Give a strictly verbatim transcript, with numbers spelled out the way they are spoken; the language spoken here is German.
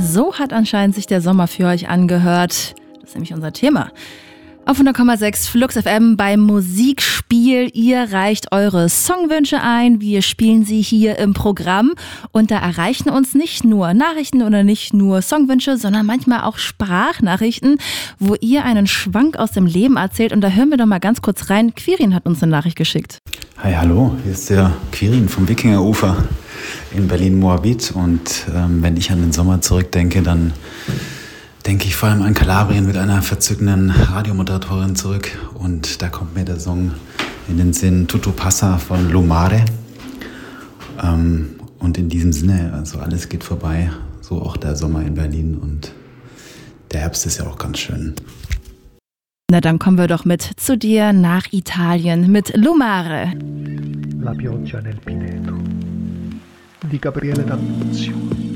So hat anscheinend sich der Sommer für euch angehört. Das ist nämlich unser Thema. Auf hundert Komma sechs Flux F M beim Musikspiel. Ihr reicht eure Songwünsche ein. Wir spielen sie hier im Programm. Und da erreichen uns nicht nur Nachrichten oder nicht nur Songwünsche, sondern manchmal auch Sprachnachrichten, wo ihr einen Schwank aus dem Leben erzählt. Und da hören wir doch mal ganz kurz rein. Quirin hat uns eine Nachricht geschickt. Hi, hallo. Hier ist der Quirin vom Wikingerufer in Berlin-Moabit. Und ähm, wenn ich an den Sommer zurückdenke, dann denke ich vor allem an Kalabrien mit einer verzückenden Radiomoderatorin zurück. Und da kommt mir der Song in den Sinn Tutto Passa von Lumare. Ähm, und in diesem Sinne, also alles geht vorbei, so auch der Sommer in Berlin. Und der Herbst ist ja auch ganz schön. Na, dann kommen wir doch mit zu dir nach Italien mit Lumare. La pioggia nel Pineto di Gabriele D'Annunzio.